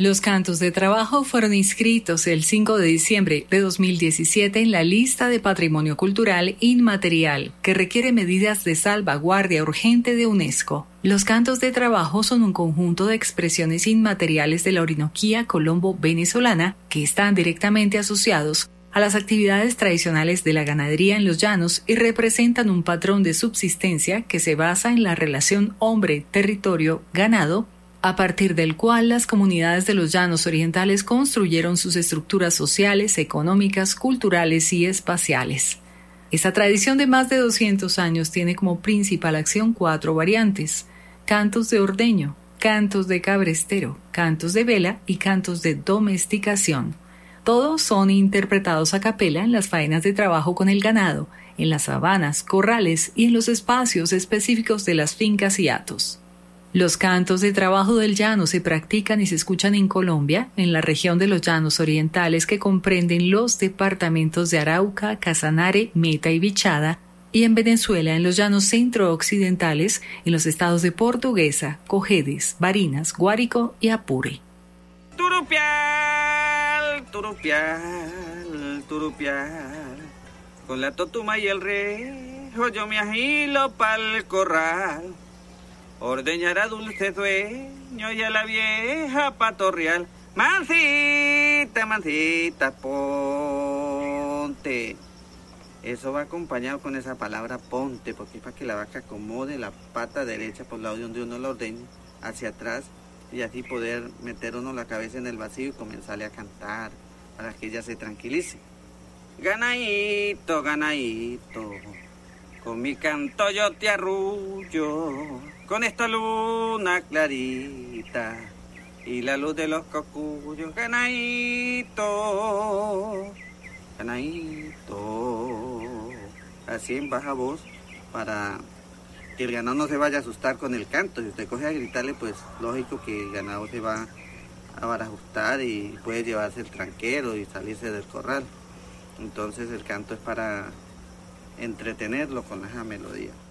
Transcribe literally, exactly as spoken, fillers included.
Los cantos de trabajo fueron inscritos el cinco de diciembre de dos mil diecisiete en la lista de Patrimonio Cultural Inmaterial, que requiere medidas de salvaguardia urgente de UNESCO. Los cantos de trabajo son un conjunto de expresiones inmateriales de la Orinoquía colombo-venezolana que están directamente asociados a las actividades tradicionales de la ganadería en los llanos y representan un patrón de subsistencia que se basa en la relación hombre-territorio-ganado, a partir del cual las comunidades de los llanos orientales construyeron sus estructuras sociales, económicas, culturales y espaciales. Esta tradición de más de doscientos años tiene como principal acción cuatro variantes: cantos de ordeño, cantos de cabrestero, cantos de vela y cantos de domesticación. Todos son interpretados a capela en las faenas de trabajo con el ganado, en las sabanas, corrales y en los espacios específicos de las fincas y hatos. Los cantos de trabajo del llano se practican y se escuchan en Colombia, en la región de los llanos orientales que comprenden los departamentos de Arauca, Casanare, Meta y Vichada, y en Venezuela en los llanos centro-occidentales, en los estados de Portuguesa, Cojedes, Barinas, Guárico y Apure. Turupial, turupial, turupial, con la totuma y el rejo yo me agilo pa'l corral. Ordeñará dulce dueño y a la vieja patorreal. Mancita, mancita, ponte. Eso va acompañado con esa palabra ponte, porque es para que la vaca acomode la pata derecha por el lado donde uno la ordeña, hacia atrás, y así poder meter uno la cabeza en el vacío y comenzarle a cantar, para que ella se tranquilice. Ganadito, ganadito, con mi canto yo te arrullo, con esta luna clarita y la luz de los cocuyos. Ganadito, ganadito, así en baja voz, para que el ganado no se vaya a asustar con el canto. Si usted coge a gritarle, pues lógico que el ganado se va a barajustar y puede llevarse el tranquero y salirse del corral. Entonces el canto es para entretenerlo con esa melodía.